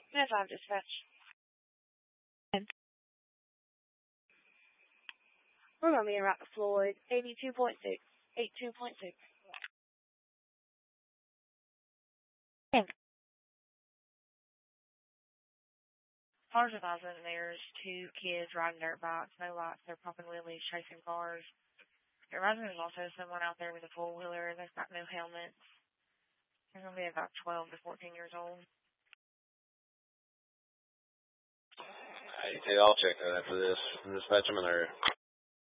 Yes, I've dispatched. We're going to be in route to Floyd, 82.6, 82.6. Cars with eyes and there's two kids riding dirt bikes, no lights, they're popping wheelies, chasing cars. I imagine there's also someone out there with a four-wheeler that's got no helmets. They're going to be about 12 to 14 years old. Hey, I'll check that after this and dispatch them in there.